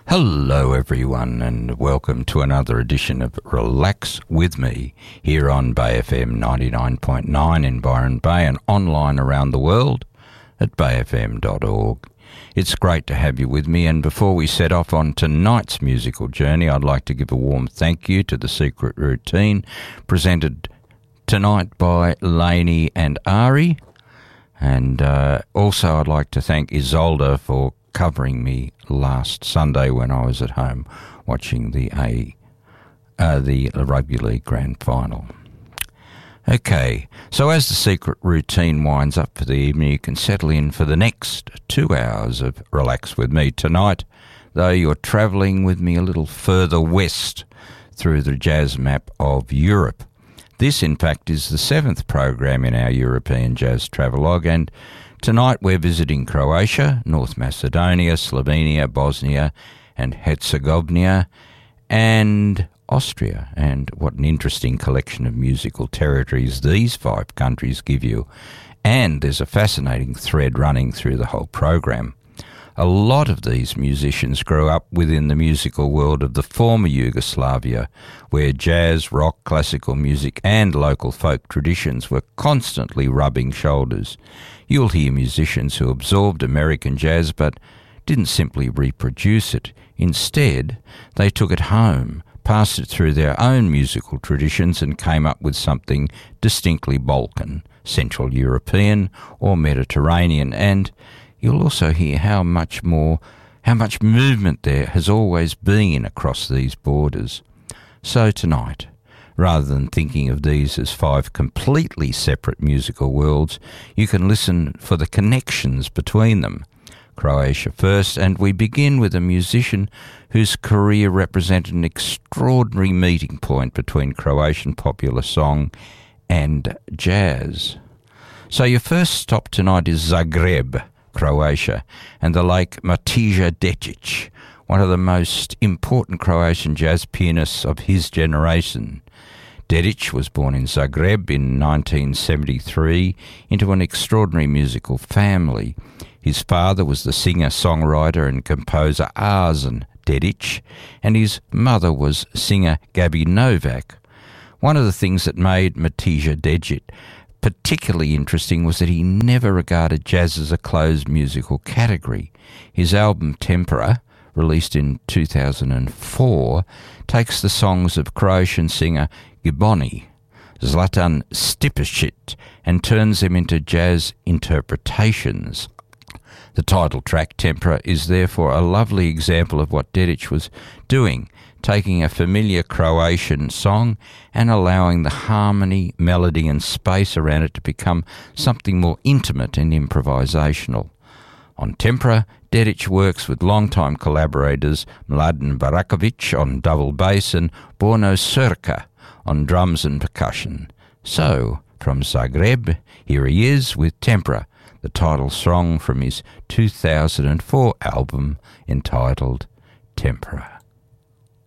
Hello everyone and welcome to another edition of Relax With Me here on Bay FM 99.9 in Byron Bay and online around the world at bayfm.org. It's great to have you with me, and before we set off on tonight's musical journey, I'd like to give a warm thank you to The Secret Routine, presented tonight by Lainey and Ari, and also I'd like to thank Isolda for covering me last Sunday when I was at home watching the Rugby League Grand Final. Okay, so as The Secret Routine winds up for the evening, you can settle in for the next 2 hours of Relax With Me. Tonight, though, you're travelling with me a little further west through the jazz map of Europe. This, in fact, is the 7th program in our European Jazz Travelogue, and tonight we're visiting Croatia, North Macedonia, Slovenia, Bosnia and Herzegovina, and Austria. And what an interesting collection of musical territories these 5 countries give you. And there's a fascinating thread running through the whole program. A lot of these musicians grew up within the musical world of the former Yugoslavia, where jazz, rock, classical music and local folk traditions were constantly rubbing shoulders. You'll hear musicians who absorbed American jazz but didn't simply reproduce it. Instead, they took it home, passed it through their own musical traditions and came up with something distinctly Balkan, Central European or Mediterranean. And you'll also hear how much movement there has always been across these borders. So tonight, rather than thinking of these as 5 completely separate musical worlds, you can listen for the connections between them. Croatia first, and we begin with a musician whose career represented an extraordinary meeting point between Croatian popular song and jazz. So your first stop tonight is Zagreb, Croatia, and the late Matija Decic, one of the most important Croatian jazz pianists of his generation. Decic was born in Zagreb in 1973 into an extraordinary musical family. His father was the singer, songwriter and composer Arsen Decic, and his mother was singer Gabi Novak. One of the things that made Matija Decic particularly interesting was that he never regarded jazz as a closed musical category. His album Tempera, released in 2004, takes the songs of Croatian singer Gboni, Zlatan Stipicic, and turns them into jazz interpretations. The title track, Tempera, is therefore a lovely example of what Decic was doing, taking a familiar Croatian song and allowing the harmony, melody and space around it to become something more intimate and improvisational. On Tempera, Decic works with longtime collaborators Mladen Barakovic on double bass and Borno Surka on drums and percussion. So, from Zagreb, here he is with Tempera, the title song from his 2004 album entitled Tempera.